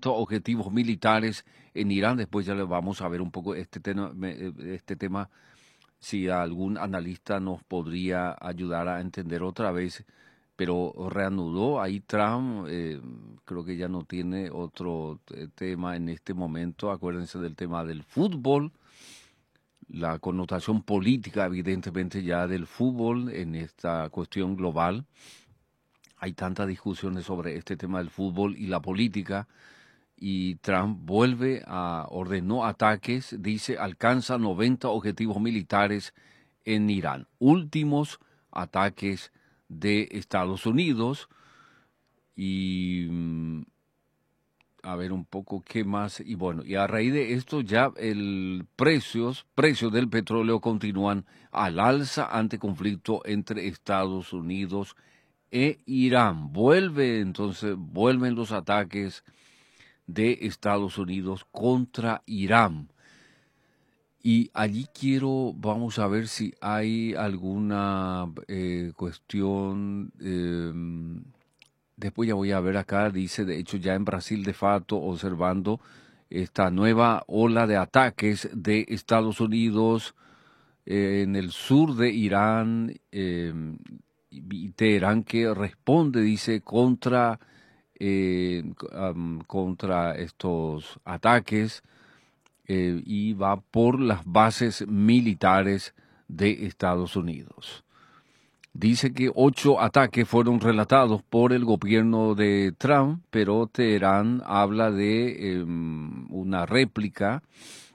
90 objetivos militares en Irán. Después ya le vamos a ver un poco este tema, si algún analista nos podría ayudar a entender otra vez. Pero reanudó ahí Trump, creo que ya no tiene otro tema en este momento. Acuérdense del tema del fútbol, la connotación política evidentemente ya del fútbol en esta cuestión global. Hay tantas discusiones sobre este tema del fútbol y la política, y Trump ordenó ataques, dice, alcanza 90 objetivos militares en Irán. Últimos ataques de Estados Unidos. Y a ver un poco qué más. Y bueno, y a raíz de esto ya el precios del petróleo continúan al alza ante conflicto entre Estados Unidos e Irán. Vuelven los ataques de Estados Unidos contra Irán. Y allí vamos a ver si hay alguna cuestión. Después ya voy a ver acá, dice, de hecho ya en Brasil de facto, observando esta nueva ola de ataques de Estados Unidos en el sur de Irán, y Teherán que responde, dice, contra estos ataques, y va por las bases militares de Estados Unidos. Dice que 8 ataques fueron relatados por el gobierno de Trump, pero Teherán habla de una réplica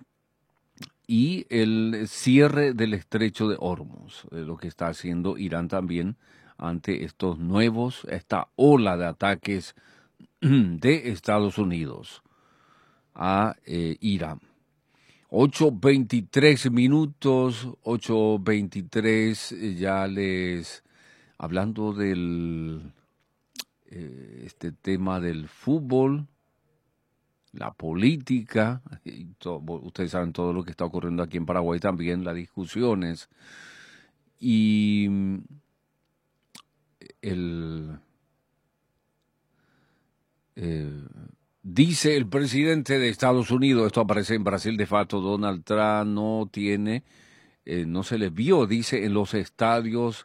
y el cierre del estrecho de Hormuz, lo que está haciendo Irán también ante esta ola de ataques de Estados Unidos a Irán. 8:23 minutos, 8:23, hablando del este tema del fútbol, la política, ustedes saben todo lo que está ocurriendo aquí en Paraguay también, las discusiones, y dice el presidente de Estados Unidos, esto aparece en Brasil de facto, Donald Trump no se le vio, dice, en los estadios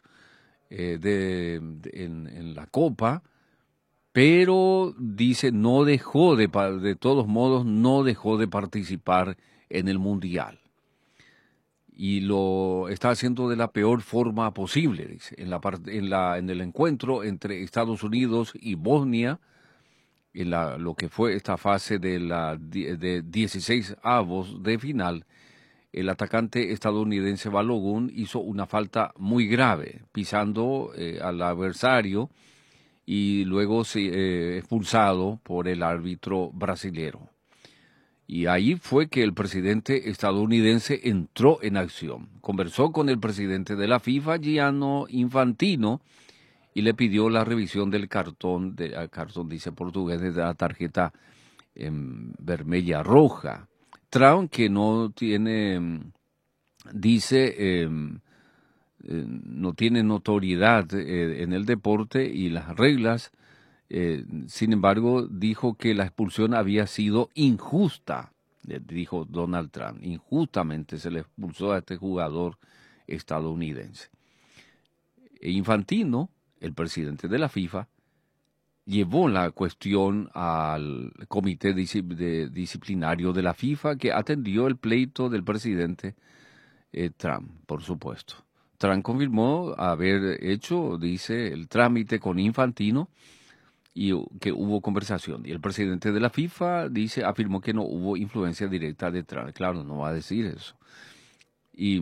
en la Copa, pero dice de todos modos, no dejó de participar en el Mundial. Y lo está haciendo de la peor forma posible, dice, en el encuentro entre Estados Unidos y Bosnia, lo que fue esta fase de 16 avos de final. El atacante estadounidense Balogun hizo una falta muy grave, pisando al adversario, y luego expulsado por el árbitro brasilero. Y ahí fue que el presidente estadounidense entró en acción. Conversó con el presidente de la FIFA, Gianni Infantino, y le pidió la revisión del cartón dice portugués, de la tarjeta vermella roja. Trump, que no tiene, dice, no tiene notoriedad en el deporte y las reglas, sin embargo, dijo que la expulsión había sido injusta, dijo Donald Trump. Injustamente se le expulsó a este jugador estadounidense. Infantino, el presidente de la FIFA, llevó la cuestión al comité disciplinario de la FIFA, que atendió el pleito del presidente Trump, por supuesto. Trump confirmó haber hecho, dice, el trámite con Infantino y que hubo conversación. Y el presidente de la FIFA, dice, afirmó que no hubo influencia directa de Trump. Claro, no va a decir eso. Y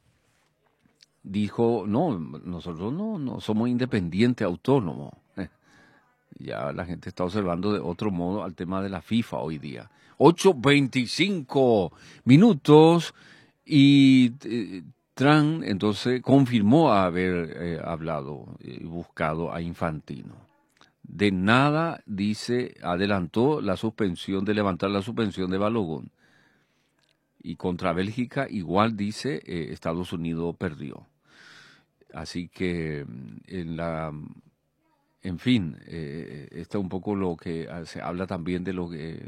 dijo, no, nosotros no somos independientes, autónomos. Ya la gente está observando de otro modo al tema de la FIFA hoy día. 8:25 minutos, y Trump entonces confirmó haber hablado y buscado a Infantino. De nada, dice, adelantó levantar la suspensión de Balogun. Y contra Bélgica igual, dice, Estados Unidos perdió. Así que en fin, está un poco lo que se habla también de